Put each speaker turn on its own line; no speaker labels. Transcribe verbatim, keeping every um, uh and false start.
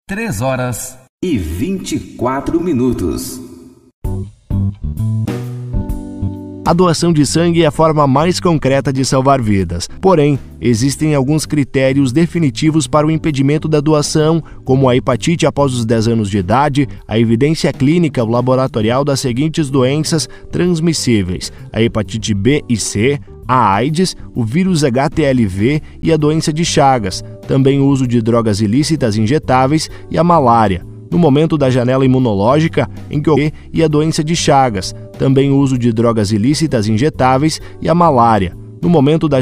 Três horas e vinte e quatro minutos.
A doação de sangue é a forma mais concreta de salvar vidas. Porém, existem alguns critérios definitivos para o impedimento da doação, como a hepatite após os dez anos de idade, a evidência clínica laboratorial das seguintes doenças transmissíveis: a hepatite B e C, a AIDS, o vírus H T L V e a doença de Chagas, também o uso de drogas ilícitas injetáveis e a malária. No momento da janela imunológica, em que ocorre e a doença de Chagas, também o uso de drogas ilícitas injetáveis e a malária. No momento da